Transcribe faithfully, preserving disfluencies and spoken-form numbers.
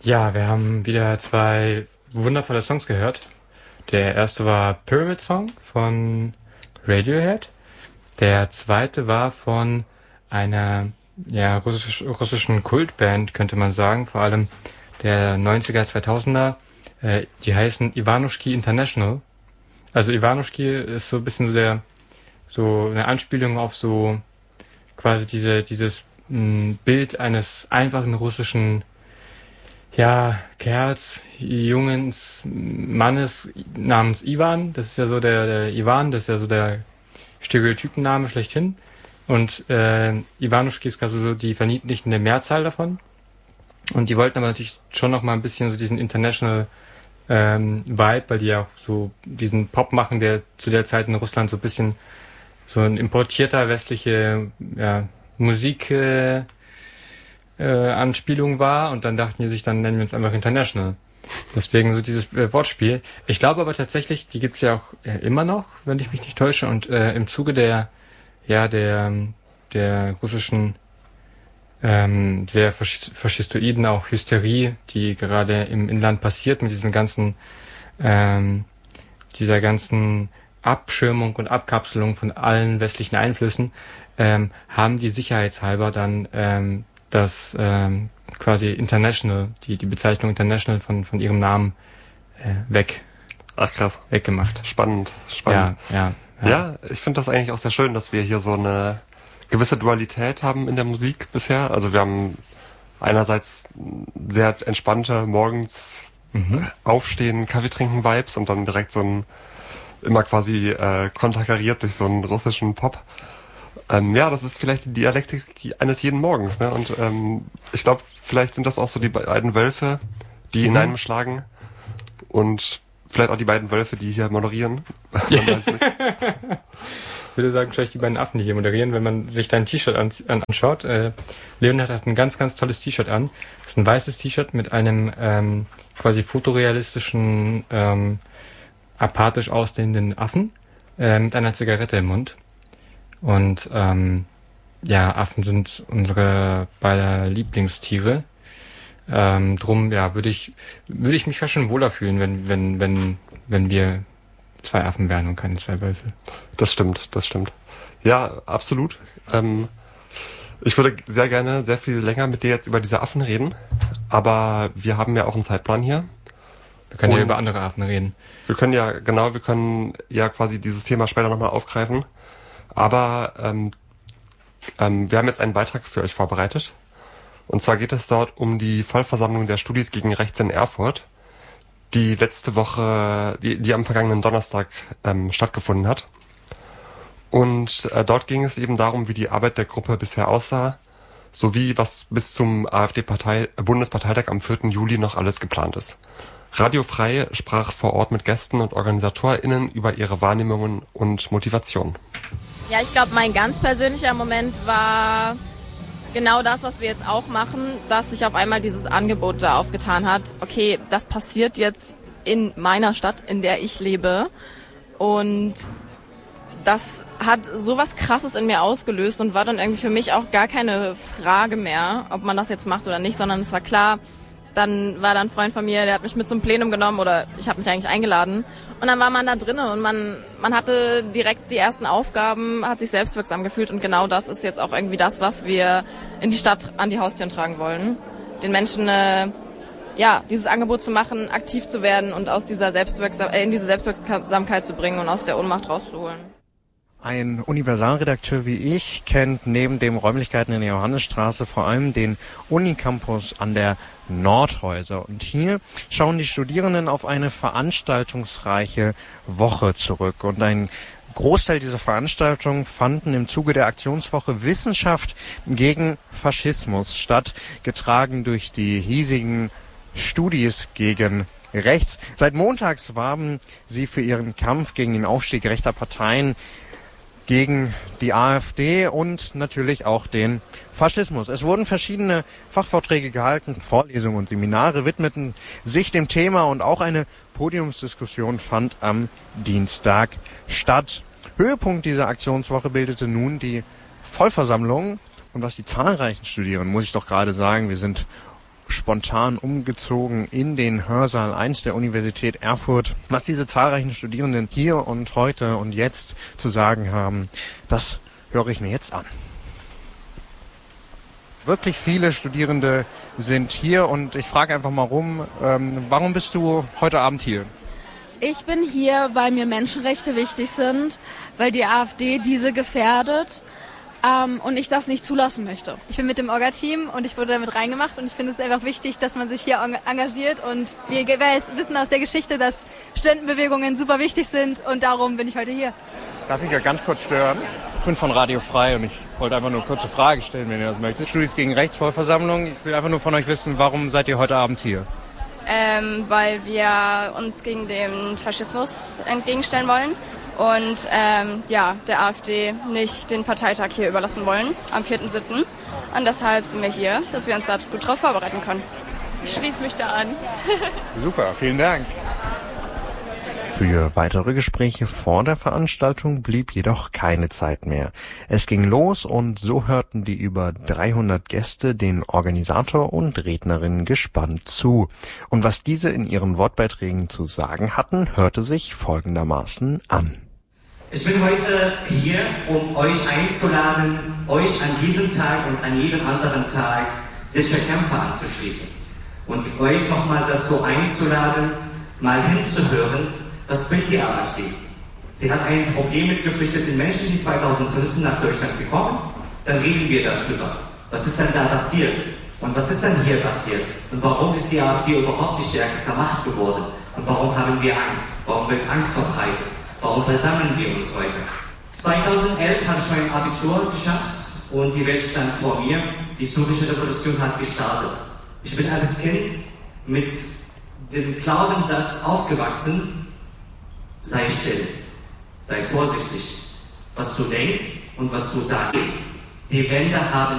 Ja, wir haben wieder zwei wundervolle Songs gehört. Der erste war Pyramid Song von Radiohead. Der zweite war von einer ja, russisch, russischen Kultband, könnte man sagen, vor allem der neunziger, zweitausender. Äh, die heißen Ivanushki International. Also Ivanushki ist so ein bisschen so der, so eine Anspielung auf so quasi diese dieses mh, Bild eines einfachen russischen ja, Kerls, Jungens, Mannes namens Ivan. Das ist ja so der, der Ivan, das ist ja so der Stereotypenname schlechthin. Und äh, Ivanushki ist quasi so die verniedlichende Mehrzahl davon. Und die wollten aber natürlich schon noch mal ein bisschen so diesen International ähm, Vibe, weil die ja auch so diesen Pop machen, der zu der Zeit in Russland so ein bisschen so ein importierter westliche ja, Musik äh, äh, Anspielung war. Und dann dachten die sich, dann nennen wir uns einfach International. Deswegen so dieses äh, Wortspiel. Ich glaube aber tatsächlich, die gibt's ja auch äh, immer noch, wenn ich mich nicht täusche. Und äh, im Zuge der ja der der russischen ähm, sehr fasch- faschistoiden auch Hysterie, die gerade im Inland passiert mit diesem ganzen ähm, dieser ganzen Abschirmung und Abkapselung von allen westlichen Einflüssen, ähm, haben die sicherheitshalber dann ähm, das ähm, quasi International, die die Bezeichnung International von von ihrem Namen äh, weg. Ach krass. Weggemacht. Spannend, spannend. Ja, ja. Ja, ja ich finde das eigentlich auch sehr schön, dass wir hier so eine gewisse Dualität haben in der Musik bisher. Also wir haben einerseits sehr entspannte morgens mhm. aufstehen, Kaffee trinken Vibes und dann direkt so ein immer quasi äh, konterkariert durch so einen russischen Pop. Ähm, ja, das ist vielleicht die Dialektik eines jeden Morgens, ne? Und ähm, ich glaube, vielleicht sind das auch so die beiden Wölfe, die mhm. in einem schlagen und vielleicht auch die beiden Wölfe, die hier moderieren. Man weiß nicht. Ich würde sagen, vielleicht die beiden Affen, die hier moderieren, wenn man sich dein T-Shirt an, an, anschaut. Äh, Leonhard hat ein ganz, ganz tolles T-Shirt an. Das ist ein weißes T-Shirt mit einem ähm, quasi fotorealistischen, ähm, apathisch ausstehenden Affen äh, mit einer Zigarette im Mund. Und ähm, ja, Affen sind unsere beide Lieblingstiere. Ähm, drum, ja, würde ich würde ich mich fast schon wohler fühlen, wenn wenn wenn wenn wir zwei Affen wären und keine zwei Wölfe. Das stimmt, das stimmt. Ja, absolut. Ähm, ich würde sehr gerne sehr viel länger mit dir jetzt über diese Affen reden, aber wir haben ja auch einen Zeitplan hier. Wir können und ja über andere Affen reden. Wir können ja, genau, wir können ja quasi dieses Thema später nochmal aufgreifen. Aber ähm, ähm, wir haben jetzt einen Beitrag für euch vorbereitet. Und zwar geht es dort um die Vollversammlung der Studis gegen Rechts in Erfurt, die letzte Woche, die, die am vergangenen Donnerstag ähm, stattgefunden hat. Und äh, dort ging es eben darum, wie die Arbeit der Gruppe bisher aussah, sowie was bis zum AfD-Bundesparteitag am vierten Juli noch alles geplant ist. Radio Frei sprach vor Ort mit Gästen und OrganisatorInnen über ihre Wahrnehmungen und Motivation. Ja, ich glaube, mein ganz persönlicher Moment war genau das, was wir jetzt auch machen, dass sich auf einmal dieses Angebot da aufgetan hat. Okay, das passiert jetzt in meiner Stadt, in der ich lebe. Und das hat so was Krasses in mir ausgelöst und war dann irgendwie für mich auch gar keine Frage mehr, ob man das jetzt macht oder nicht, sondern es war klar. Dann war da ein Freund von mir, der hat mich mit zum Plenum genommen oder ich habe mich eigentlich eingeladen. Und dann war man da drinnen und man man hatte direkt die ersten Aufgaben, hat sich selbstwirksam gefühlt. Und genau das ist jetzt auch irgendwie das, was wir in die Stadt an die Haustüren tragen wollen. Den Menschen äh, ja dieses Angebot zu machen, aktiv zu werden und aus dieser Selbstwirksam äh, in diese Selbstwirksamkeit zu bringen und aus der Ohnmacht rauszuholen. Ein Universalredakteur wie ich kennt neben den Räumlichkeiten in der Johannesstraße vor allem den Unicampus an der Nordhäuser. Und hier schauen die Studierenden auf eine veranstaltungsreiche Woche zurück. Und ein Großteil dieser Veranstaltungen fanden im Zuge der Aktionswoche Wissenschaft gegen Faschismus statt, getragen durch die hiesigen Studis gegen rechts. Seit montags warben sie für ihren Kampf gegen den Aufstieg rechter Parteien, gegen die AfD und natürlich auch den Faschismus. Es wurden verschiedene Fachvorträge gehalten, Vorlesungen und Seminare widmeten sich dem Thema und auch eine Podiumsdiskussion fand am Dienstag statt. Höhepunkt dieser Aktionswoche bildete nun die Vollversammlung. Und was die zahlreichen Studierenden, muss ich doch gerade sagen, wir sind spontan umgezogen in den Hörsaal eins der Universität Erfurt. Was diese zahlreichen Studierenden hier und heute und jetzt zu sagen haben, das höre ich mir jetzt an. Wirklich viele Studierende sind hier und ich frage einfach mal rum, ähm, warum bist du heute Abend hier? Ich bin hier, weil mir Menschenrechte wichtig sind, weil die AfD diese gefährdet ähm, und ich das nicht zulassen möchte. Ich bin mit dem Orga-Team und ich wurde damit reingemacht und ich finde es einfach wichtig, dass man sich hier engagiert und wir wissen aus der Geschichte, dass Studentenbewegungen super wichtig sind und darum bin ich heute hier. Darf ich ja ganz kurz stören? Ich bin von Radio Frei und ich wollte einfach nur eine kurze Frage stellen, wenn ihr das möchtet. Studis gegen Rechts, Vollversammlung. Ich will einfach nur von euch wissen, warum seid ihr heute Abend hier? Ähm, weil wir uns gegen den Faschismus entgegenstellen wollen und ähm, ja, der AfD nicht den Parteitag hier überlassen wollen am vierten siebten Und deshalb sind wir hier, dass wir uns da gut drauf vorbereiten können. Ich schließe mich da an. Super, vielen Dank. Für weitere Gespräche vor der Veranstaltung blieb jedoch keine Zeit mehr. Es ging los und so hörten die über dreihundert Gäste den Organisator und Rednerin gespannt zu. Und was diese in ihren Wortbeiträgen zu sagen hatten, hörte sich folgendermaßen an. Ich bin heute hier, um euch einzuladen, euch an diesem Tag und an jedem anderen Tag sicher Kämpfer anzuschließen. Und euch nochmal dazu einzuladen, mal hinzuhören, was bringt die AfD? Sie hat ein Problem mit geflüchteten Menschen, die zweitausendfünfzehn nach Deutschland gekommen. Dann reden wir darüber. Was ist denn da passiert? Und was ist denn hier passiert? Und warum ist die AfD überhaupt die stärkste Macht geworden? Und warum haben wir Angst? Warum wird Angst verbreitet? Warum versammeln wir uns heute? zweitausendelf habe ich mein Abitur geschafft und die Welt stand vor mir. Die syrische Revolution hat gestartet. Ich bin als Kind mit dem Glaubenssatz aufgewachsen, sei still, sei vorsichtig, was du denkst und was du sagst. Die Wände haben